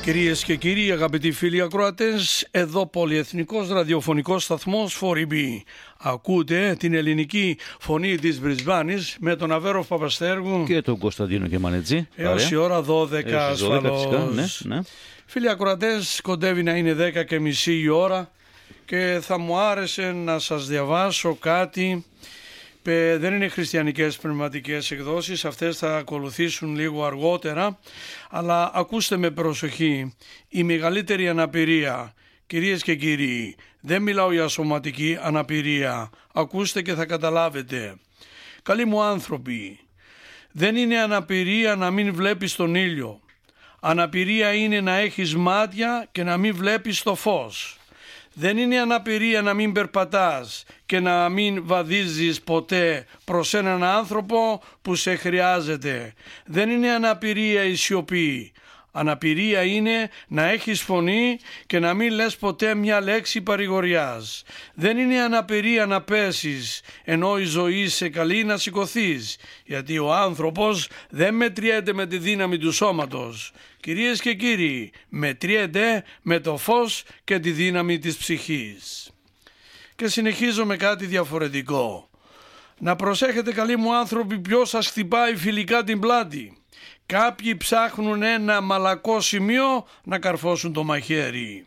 Κυρίες και κύριοι, αγαπητοί φίλοι ακροατές, εδώ πολυεθνικός ραδιοφωνικός σταθμός 4EB. Ακούτε την ελληνική φωνή της Μπρισμπάνης με τον Αβέροφ Παπαστέργου και τον Κωνσταντίνο και Μανετζή. Έως η ώρα 12 ασφαλώς. Ναι. Φίλοι ακροατές, κοντεύει να είναι 10 και μισή η ώρα και θα μου άρεσε να σας διαβάσω κάτι. Δεν είναι χριστιανικές πνευματικές εκδόσεις, αυτές θα ακολουθήσουν λίγο αργότερα, αλλά ακούστε με προσοχή. Η μεγαλύτερη αναπηρία, κυρίες και κύριοι, δεν μιλάω για σωματική αναπηρία, ακούστε και θα καταλάβετε. Καλοί μου άνθρωποι, δεν είναι αναπηρία να μην βλέπεις τον ήλιο. Αναπηρία είναι να έχεις μάτια και να μην βλέπεις το φως. Δεν είναι αναπηρία να μην περπατάς και να μην βαδίζεις ποτέ προς έναν άνθρωπο που σε χρειάζεται. Δεν είναι αναπηρία η σιωπή. Αναπηρία είναι να έχεις φωνή και να μην λες ποτέ μια λέξη παρηγοριάς. Δεν είναι αναπηρία να πέσεις ενώ η ζωή σε καλεί να σηκωθείς, γιατί ο άνθρωπος δεν μετριέται με τη δύναμη του σώματος. Κυρίες και κύριοι, μετριέται με το φως και τη δύναμη της ψυχής. Και συνεχίζω με κάτι διαφορετικό. Να προσέχετε, καλοί μου άνθρωποι, ποιος σας χτυπάει φιλικά την πλάτη. Κάποιοι ψάχνουν ένα μαλακό σημείο να καρφώσουν το μαχαίρι.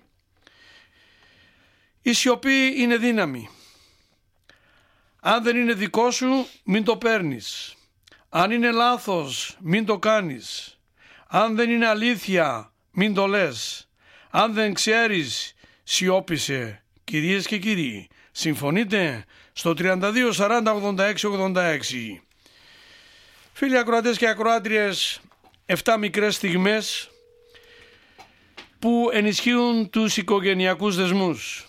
Η σιωπή είναι δύναμη. Αν δεν είναι δικό σου, μην το παίρνεις. Αν είναι λάθος, μην το κάνεις. Αν δεν είναι αλήθεια, μην το λες. Αν δεν ξέρεις, σιώπησε. Κυρίες και κύριοι, συμφωνείτε? Στο 32 40 86 86. Φίλοι ακροατές και ακροάτριες, 7 μικρές στιγμές που ενισχύουν τους οικογενειακούς δεσμούς.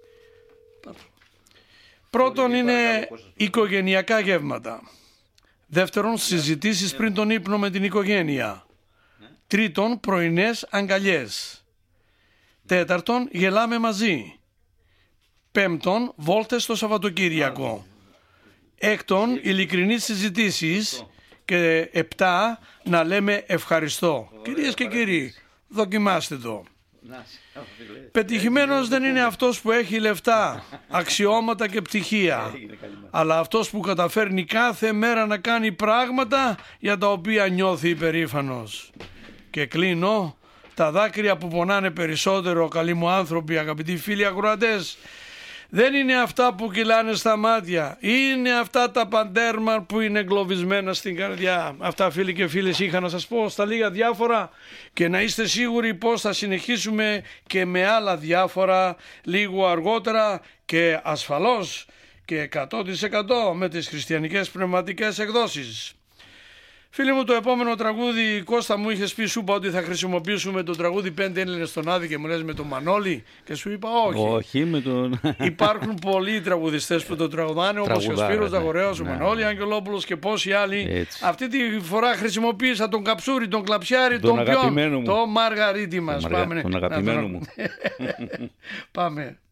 Πρώτον είναι οικογενειακά γεύματα. Δεύτερον, συζητήσεις πριν τον ύπνο με την οικογένεια. Τρίτον, πρωινές αγκαλιές. Τέταρτον, γελάμε μαζί. Πέμπτον, βόλτες το Σαββατοκύριακο. Έκτον, ειλικρινείς συζητήσεις. Και 7, να λέμε ευχαριστώ. Κυρίες και κύριοι, δοκιμάστε το. Πετυχημένος δεν είναι αυτός που έχει λεφτά, αξιώματα και πτυχία, αλλά αυτός που καταφέρνει κάθε μέρα να κάνει πράγματα για τα οποία νιώθει υπερήφανος. Και κλείνω, τα δάκρυα που πονάνε περισσότερο, καλοί μου άνθρωποι, αγαπητοί φίλοι ακροατές, δεν είναι αυτά που κυλάνε στα μάτια, είναι αυτά τα παντέρμα που είναι εγκλωβισμένα στην καρδιά. Αυτά, φίλοι και φίλες, είχα να σας πω στα λίγα διάφορα, και να είστε σίγουροι πως θα συνεχίσουμε και με άλλα διάφορα λίγο αργότερα, και ασφαλώς και 100% με τις χριστιανικές πνευματικές εκδόσεις. Φίλοι μου, το επόμενο τραγούδι, Κώστα, μου είχες πει, σου είπα ότι θα χρησιμοποιήσουμε το τραγούδι 5 Έλληνες στον Άδη και μου λες με τον Μανώλη, και σου είπα όχι. Όχι με τον... Υπάρχουν πολλοί τραγουδιστές που το τραγουδάνε, όπως ο Σπύρος Δαγορέας, ο Μανώλη Αγγελόπουλος και πόσοι άλλοι. Έτσι. Αυτή τη φορά χρησιμοποίησα τον Καψούρη, τον Κλαψιάρη, τον Πιόν, το Μαργαρίτη μας. Τον αγαπημένο μου. Πάμε.